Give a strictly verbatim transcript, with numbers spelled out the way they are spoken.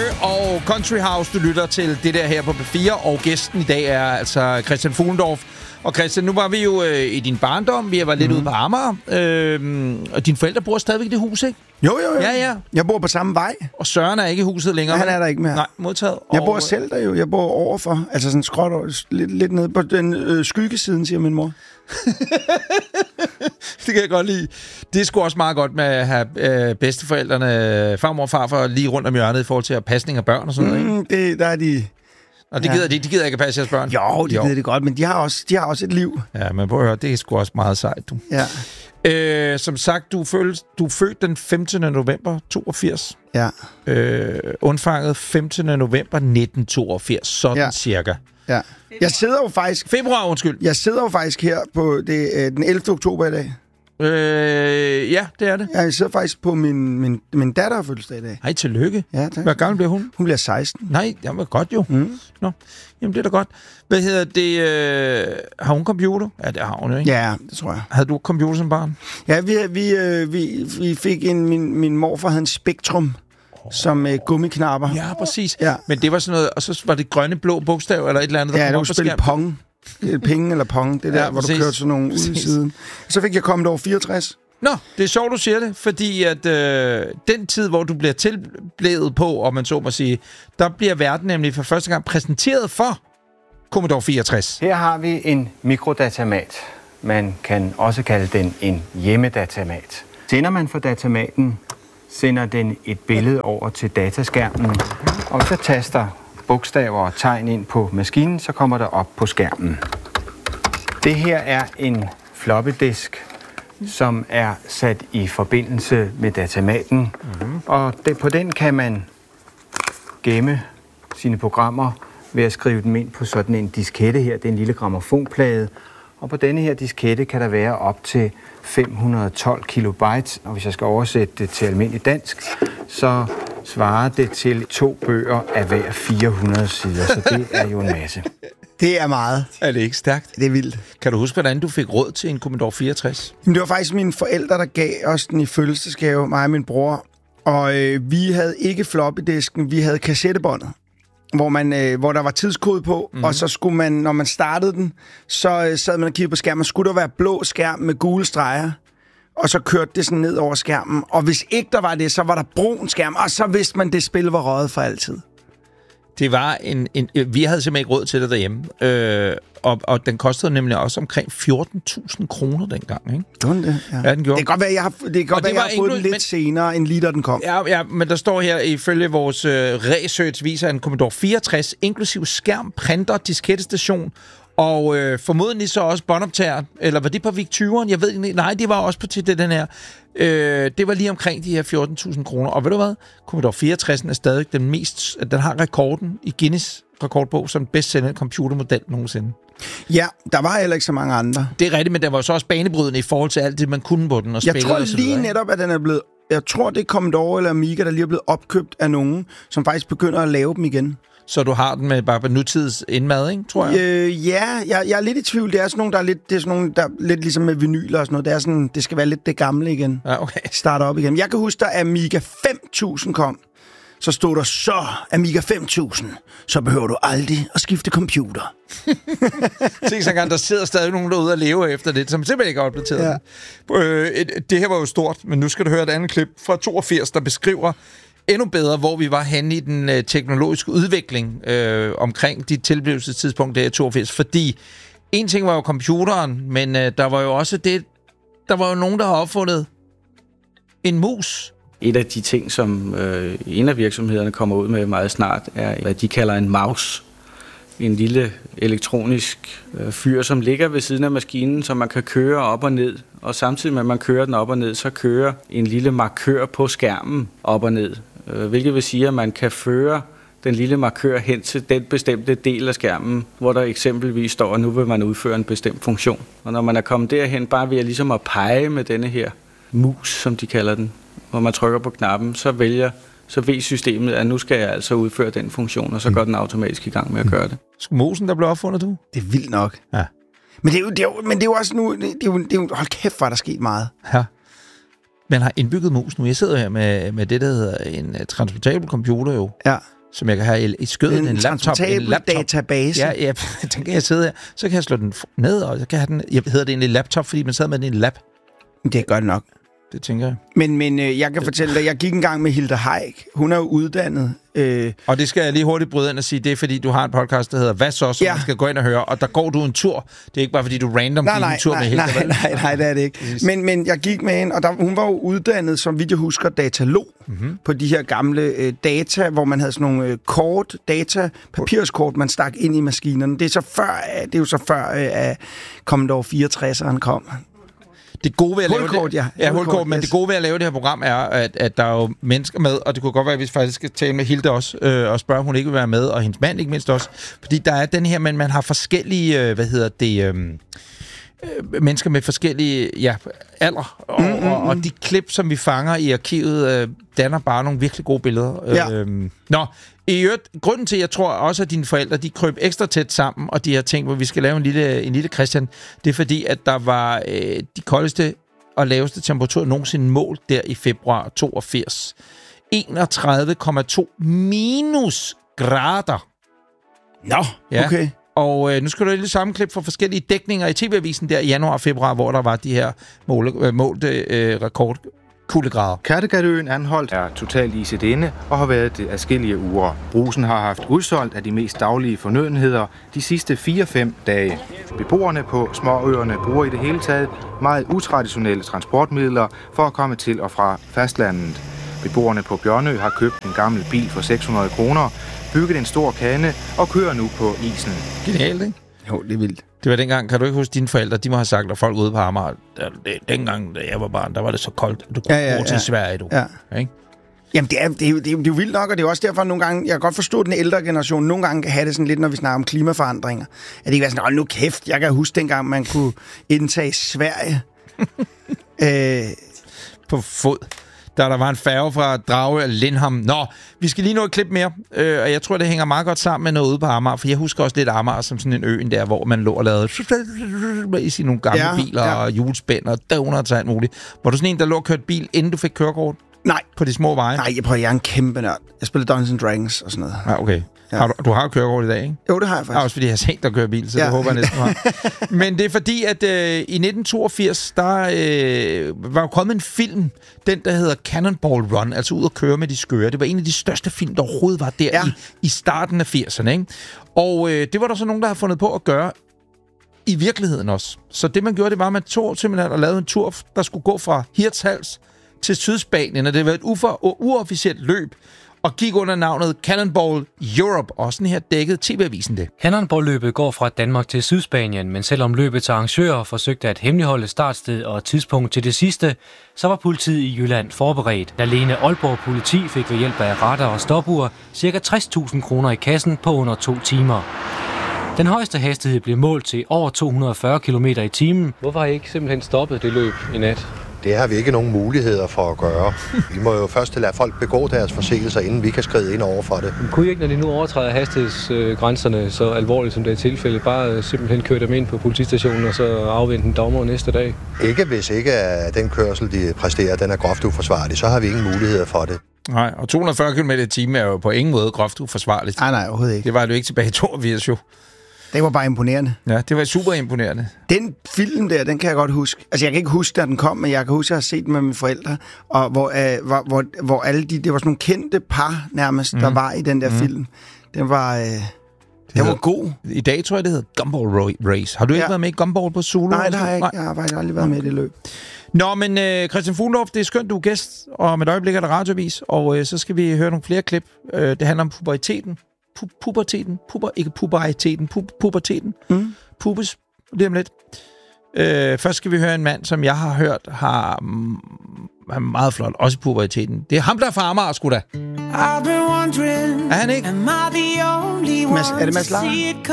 og Country House, du lytter til det der her på P fire, og gæsten i dag er altså Christian Fuhlendorff. Og Christian, nu var vi jo øh, i din barndom, vi har været lidt mm. ude på Amager, øh, og dine forældre bor stadigvæk i det hus, ikke? Jo, jo, jo. Ja, ja. Jeg bor på samme vej. Og Søren er ikke i huset længere. Ja, han er der ikke mere. Nej, modtaget. Jeg og, bor selv der jo. Jeg bor overfor. Altså sådan skråt over, lidt, lidt nede på den øh, skyggesiden, siger min mor. Det kan jeg godt lide. Det er sgu også meget godt med at have øh, bedsteforældrene, farmor og farfar, lige rundt om hjørnet i forhold til pasning af børn og sådan noget, mm, ikke? Det, der er de... Og de gider, ja. de, de gider ikke at passe jeres børn? Jo, de jo. gider det godt, men de har, også, de har også et liv. Ja, men prøv at høre, det er sgu også meget sejt, du. Ja. Øh, som sagt, du, føles, du er født den femtende november toogfirs. Ja. Øh, undfanget femtende november nitten toogfirs, sådan ja. cirka. Ja. Jeg sidder jo faktisk... Februar, undskyld. Jeg sidder jo faktisk her på det, øh, den ellevte oktober i dag. Øh, ja, det er det. Ja, jeg sidder faktisk på min, min, min datter har fødselsdag i dag. Hej, tillykke. Ja, tak. Hvor gammel bliver hun? Hun bliver seksten. Nej, det var godt jo. Mm. Nå, jamen det er da godt. Hvad hedder det? Øh, har hun computer? Ja, det har hun jo, ikke? Ja, det tror jeg. Havde du computer som barn? Ja, vi, vi, øh, vi, vi fik en... Min, min morfar havde en Spektrum. Som øh, gummiknapper. Ja, præcis. Ja. Men det var sådan noget, og så var det grønne blå bogstav, eller et eller andet, der ja, kom det op var på spille skærmen. Pong. Penge eller Pong. Det der, ja, hvor du kørte sådan nogle ud i siden. Så fik jeg kommet over fireogtres. Nå, det er sjovt, du siger det, fordi at øh, den tid, hvor du bliver tilblevet på, om man så må sige, der bliver verden nemlig for første gang præsenteret for Commodore fireogtres. Her har vi en mikrodatamat. Man kan også kalde den en hjemmedatamat. Tænder man for datamaten, sender den et billede over til dataskærmen, og så taster bogstaver og tegn ind på maskinen, så kommer der op på skærmen. Det her er en floppy disk, som er sat i forbindelse med datamaten, mm-hmm. og det, på den kan man gemme sine programmer ved at skrive dem ind på sådan en diskette her. Det er en lille grammofonplade, og på denne her diskette kan der være op til fem hundrede og tolv kilobyte, og hvis jeg skal oversætte det til almindelig dansk, så svarer det til to bøger af hver fire hundrede sider, så det er jo en masse. Det er meget. Er det ikke stærkt? Det er vildt. Kan du huske, hvordan du fik råd til en Commodore fireogtres? Jamen, det var faktisk mine forældre, der gav os den i fødselsdagsgave, mig og min bror. Og øh, vi havde ikke floppydisken, vi havde kassettebåndet, hvor, man, øh, hvor der var tidskode på, mm-hmm. og så skulle man, når man startede den, så øh, sad man og kiggede på skærmen, skulle der være blå skærm med gule streger, og så kørte det sådan ned over skærmen. Og hvis ikke der var det, så var der brun skærm, og så vidste man, det spil var røget for altid. Det var en, en... Vi havde simpelthen ikke råd til det derhjemme. Øh, og, og den kostede nemlig også omkring fjorten tusind kroner dengang, ikke? Gjorde den det? Ja. Ja, den gjorde. Det kan godt være, jeg har, det kan godt være, jeg har fået den lidt men, senere, end lige da den kom. Ja, ja, men der står her, ifølge vores øh, research, viser en Commodore fireogtres, inklusiv skærm, printer, diskettestation, og øh, formodentlig så også båndoptager. Eller var det på VIC tyveren? Jeg ved ikke. Nej, det var også på til den her. Øh, det var lige omkring de her fjorten tusind kroner. Og ved du hvad? Commodore fireogtres er stadig den mest... Den har rekorden i Guinness rekordbog som bedst sælgende computermodel nogensinde. Ja, der var heller ikke så mange andre. Det er rigtigt, men den var så også banebrydende i forhold til alt det, man kunne på den og spille. Jeg tror og så lige videre, netop, at den er blevet... Jeg tror, det er Commodore eller Amiga, der lige er blevet opkøbt af nogen, som faktisk begynder at lave dem igen. Så du har den med bare på nutids indmad, ikke, tror jeg? Øh, ja, jeg, jeg er lidt i tvivl. Det er sådan nogle, der er lidt, det er sådan nogle, der er lidt ligesom med vinyler og sådan noget. Det er sådan, det skal være lidt det gamle igen. Ja, okay. Starte op igen. Jeg kan huske, da Amiga fem tusind kom, så stod der så, Amiga fem tusind, så behøver du aldrig at skifte computer. Se så gang, der sidder stadig nogen derude og lever efter det, som simpelthen ikke er opdateret. Ja. Øh, det her var jo stort, men nu skal du høre et andet klip fra toogfirs, der beskriver endnu bedre, hvor vi var henne i den øh, teknologiske udvikling øh, omkring dit tilblivelsestidspunkt der i toogfirs. Fordi en ting var jo computeren, men øh, der var jo også det, der var jo nogen, der har opfundet en mus. Et af de ting, som øh, en af virksomhederne kommer ud med meget snart, er, hvad de kalder en mouse. En lille elektronisk øh, fyr, som ligger ved siden af maskinen, som man kan køre op og ned. Og samtidig med, at man kører den op og ned, så kører en lille markør på skærmen op og ned. Øh, hvilket vil sige, at man kan føre den lille markør hen til den bestemte del af skærmen, hvor der eksempelvis står, at nu vil man udføre en bestemt funktion. Og når man er kommet derhen, bare ved at, ligesom at pege med denne her mus, som de kalder den, hvor man trykker på knappen, så vælger så ved systemet, at nu skal jeg altså udføre den funktion, og så går den automatisk i gang med at gøre det. Musen, der blev opfundet, du? Det er vildt nok. Ja. Men det er jo, det er jo, men det er jo også nu... Det er jo, det er jo, hold kæft, hvor er der sket meget. Ja. Man har indbygget mus nu. Jeg sidder her med, med det, der hedder en uh, transportabel computer jo. Ja. som jeg kan have i, i skødet, en, en laptop, en laptop. database. Ja, ja, den kan jeg sidde her. Så kan jeg slå den ned, og så kan jeg have den... Jeg hedder det en laptop, fordi man sidder med den i en lap. Det er godt nok. Det tænker jeg. Men, men øh, jeg kan fortælle dig, jeg gik en gang med Hilde Haik. Hun er jo uddannet. Øh... Og det skal jeg lige hurtigt bryde ind og sige, det er fordi, du har en podcast, der hedder Hvad så, som ja. man skal gå ind og høre. Og der går du en tur. Det er ikke bare fordi, du random nej, gik nej, en tur nej, med Hilde. Nej, nej, nej, det er det ikke. Men, men jeg gik med hende, og der, hun var jo uddannet, som vidt jeg husker, datalog mm-hmm. på de her gamle øh, data, hvor man havde sådan nogle øh, kort, data, papirskort, man stak ind i maskinerne. Det er, så før, det er jo så før, øh, at Commodore fireogtresseren kom. Det gode ved at lave hulkort, det, ja. ja, hulkort, men yes. det gode ved at lave det her program er, at, at der er jo mennesker med, og det kunne godt være, at vi faktisk skal tale med Hilde også, øh, og spørge, om hun ikke vil være med, og hendes mand ikke mindst også. Fordi der er den her, men man har forskellige, øh, hvad hedder det, øh, øh, mennesker med forskellige ja, alder, og, mm, mm, mm. Og, og de klip, som vi fanger i arkivet, øh, danner bare nogle virkelig gode billeder. Ja. Øh, nå, i øvrigt, grunden til, jeg tror også, at dine forældre, de krøb ekstra tæt sammen, og de har tænkt, hvor vi skal lave en lille, en lille Christian, det er fordi, at der var øh, de koldeste og laveste temperaturer nogensinde målt der i februar toogfirs. enogtredive komma to minus grader. Nå, ja. Okay. Og øh, nu skal du have et lille sammenklip fra forskellige dækninger i T V-avisen der i januar og februar, hvor der var de her måle, øh, målte øh, rekord. Kuldegrader. Kattegatøen Anholt er totalt iset inde og har været det adskillige uger. Brugsen har haft udsolgt af de mest daglige fornødenheder de sidste fire fem dage. Beboerne på småøerne bruger i det hele taget meget utraditionelle transportmidler for at komme til og fra fastlandet. Beboerne på Bjørnø har købt en gammel bil for seks hundrede kroner, bygget en stor kande og kører nu på isen. Genialt, ikke? Jo, det er vildt. Det var dengang, kan du ikke huske, dine forældre, de må have sagt, at folk ude på Amager, dengang, da jeg var barn, der var det så koldt, at du kunne ja, ja, gå til ja. Sverige, du. Ja. Ikke? Jamen, det er, det, er jo, det, er jo, det er jo vildt nok, og det er også derfor, at nogle gange, jeg kan godt forstå, at den ældre generation nogle gange kan have det sådan lidt, når vi snakker om klimaforandringer. At det ikke er sådan, åh, nu kæft, jeg kan huske dengang, man kunne indtage Sverige. øh, på fod. Der, der var en færge fra Drage og Lindholm. Nå, vi skal lige nå et klip mere, øh, og jeg tror, det hænger meget godt sammen med noget ude på Amager, for jeg husker også lidt Amager som sådan en ø der, hvor man lå og lavede i sine nogle gamle ja, biler ja. og hjulspænd og donuts og alt muligt. Var du sådan en, der lå og kørte bil, inden du fik kørekort? Nej. På de små veje? Nej, jeg prøver, jeg er en kæmpe nørd. Jeg spiller Dungeons and Dragons og sådan noget. Ja, okay. Ja. Har du, du har kørekort i dag, ikke? Jo, det har jeg faktisk. Ja, også fordi jeg har set dig køre bil, så ja. det håber jeg næsten har. Men det er fordi, at øh, i nitten toogfirs, der øh, var jo kommet en film, den der hedder Cannonball Run, altså ud at køre med de skøre. Det var en af de største film, der overhovedet var der ja. i, i starten af firserne, ikke? Og øh, det var der så nogen, der har fundet på at gøre i virkeligheden også. Så det, man gjorde, det var, at man tog simpelthen og lavede en tur, der skulle gå fra Hirtshals til Sydspanien, og det var et ufor, uofficielt løb, og gik under navnet Cannonball Europe, og sådan her dækkede T V-avisen det. Cannonball-løbet går fra Danmark til Sydspanien, men selvom løbets arrangører forsøgte at hemmeligholde startsted og tidspunkt til det sidste, så var politiet i Jylland forberedt. Alene Aalborg politi fik ved hjælp af radar og stopur ca. tres tusind kroner i kassen på under to timer. Den højeste hastighed blev målt til over to hundrede og fyrre kilometer i timen. Hvorfor har I ikke simpelthen stoppet det løb i nat? Det har vi ikke nogen muligheder for at gøre. Vi må jo først lade folk begå deres forseelser, inden vi kan skride ind over for det. Men kunne I ikke, når de nu overtræder hastighedsgrænserne så alvorligt, som det er tilfælde, bare simpelthen køre dem ind på politistationen og så afvente en dommer næste dag? Ikke hvis ikke at den kørsel, de præsterer, den er groft uforsvarlig, så har vi ingen muligheder for det. Nej, og to hundrede og fyrre kilometer i timen er jo på ingen måde groft uforsvarligt. Nej, nej, overhovedet ikke. Det var jo ikke tilbage i toogfirs, jo. Det var bare imponerende. Ja, det var super imponerende. Den film der, den kan jeg godt huske. Altså, jeg kan ikke huske, da den kom, men jeg kan huske, at jeg har set den med mine forældre, og hvor, øh, hvor, hvor, hvor alle de, det var sådan nogle kendte par nærmest, mm. der var i den der mm. film. Den var, øh, den hedder, var god. I dag tror jeg, det hedder Gumball Race. Har du ikke ja. været med i Gumball på Zulu? Nej, det har jeg ikke. Jeg har faktisk aldrig været med i det løb. Nå, men øh, Christian Fuglendorf, det er skønt, du er gæst, og med et øjeblik er der radiovis, og øh, så skal vi høre nogle flere klip. Øh, det handler om puberteten. Pu- puberteten. Puber, ikke puberteten. Pu- puberteten. Mm. Pubes. Lige om lidt. Øh, først skal vi høre en mand, som jeg har hørt, har mm, er meget flot. Også i puberteten. Det er ham, der er fra Amager, sgu da. Er han ikke? Mads, er det Mads Langer?